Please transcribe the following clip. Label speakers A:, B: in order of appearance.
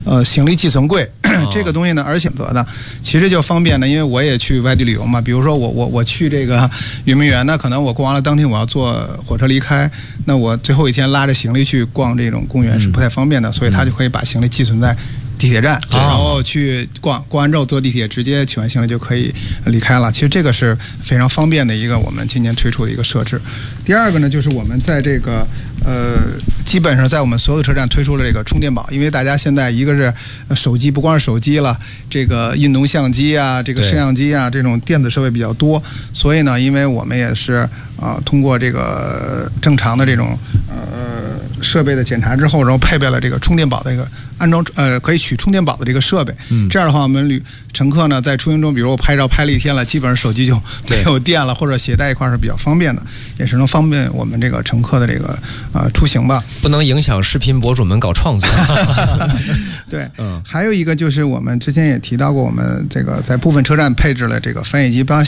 A: 行李寄存柜这个东西呢，而选择的其实就方便呢，因为我也去外地旅游嘛，比如说我去这个圆明园，那可能我逛完了当天我要坐火车离开，那我最后一天拉着行李去逛这种公园是不太方便的，所以他就可以把行李寄存在地铁站，然后去逛完之后坐地铁直接取完行李就可以离开了。其实这个是非常方便的一个我们今年推出的一个设置。第二个呢，就是我们在这个基本上在我们所有的车站推出了这个充电宝，因为大家现在一个是手机，不光是手机了，这个运动相机啊，这个摄像机啊，这种电子设备比较多，所以呢，因为我们也是通过这个正常的这种设备的检查之后，然后配备了这个充电宝的一个安装可以取充电宝的这个设备。这样的话，我们乘客呢在出行中，比如我拍照拍了一天了，基本上手机就没有电了，或者携带一块是比较方便的，也是能方便我们这个乘客的这个出行吧。
B: 不能影响视频博主们搞创作。
A: 对，还有一个就是我们之前也提到过，我们这个在部分车站配置了这个翻译机，